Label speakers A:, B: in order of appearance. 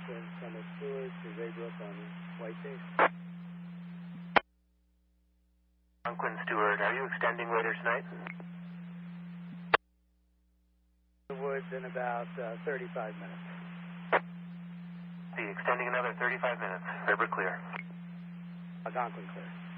A: Algonquin, Summit Stewart to Raybrook on White Base.
B: Algonquin Stewart, are you extending later tonight?
A: The woods in about 35 minutes.
B: See, extending another 35 minutes. Raybrook clear.
A: Algonquin clear.